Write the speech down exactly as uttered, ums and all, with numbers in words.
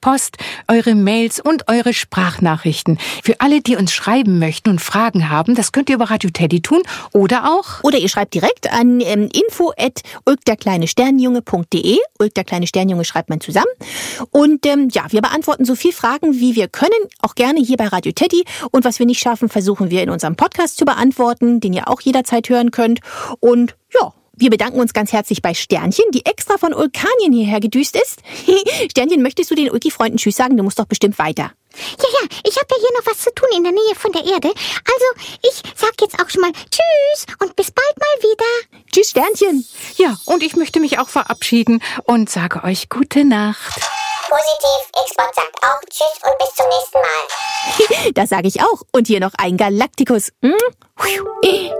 Post, eure Mails und eure Sprachnachrichten. Für alle, die uns schreiben möchten und Fragen haben, das könnt ihr über Radio Teddy tun oder auch... Oder ihr schreibt direkt an ähm, info at ulkderkleinesternjunge punkt de. Ulk der kleine Sternjunge schreibt man zusammen. Und ähm, ja, wir beantworten so viel Fragen, wie wir können, auch gerne hier bei Radio Teddy. Und was wir nicht schaffen, versuchen wir in unserem Podcast zu beantworten, den ihr auch jederzeit hören könnt. Und ja, wir bedanken uns ganz herzlich bei Sternchen, die extra von Ulkanien hierher gedüst ist. Sternchen, möchtest du den Ulki-Freunden Tschüss sagen? Du musst doch bestimmt weiter. Ja, ja, ich habe ja hier noch was zu tun in der Nähe von der Erde. Also, ich sag jetzt auch schon mal Tschüss und bis bald mal wieder. Tschüss, Sternchen. Ja, und ich möchte mich auch verabschieden und sage euch gute Nacht. Positiv, X-Bot sagt auch Tschüss und bis zum nächsten Mal. Das sage ich auch. Und hier noch ein Galaktikus. Hm?